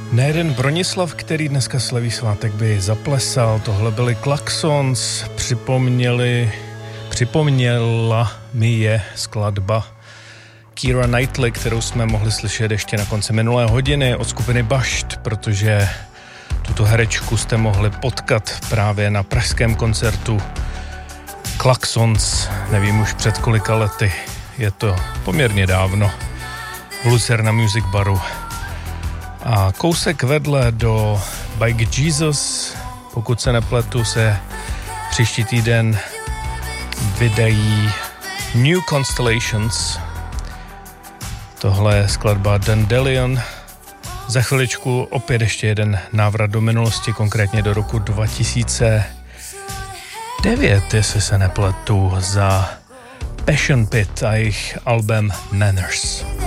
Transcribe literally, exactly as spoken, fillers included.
Nejeden Bronislav, který dneska slaví svátek, by zaplesal. Tohle byli Klaxons, připomněli, připomněla mi je skladba Keira Knightley, kterou jsme mohli slyšet ještě na konci minulé hodiny od skupiny Bašt, protože tuto herečku jste mohli potkat právě na pražském koncertu Klaxons, nevím už před kolika lety, je to poměrně dávno, v Lucerna Music Baru. A kousek vedle do Bike Jesus, pokud se nepletu, se příští týden vydají New Constellations. Tohle je skladba Dandelion. Za chviličku opět ještě jeden návrat do minulosti, konkrétně do roku dva tisíce devět, jestli se nepletu, za Passion Pit a jejich album Manners.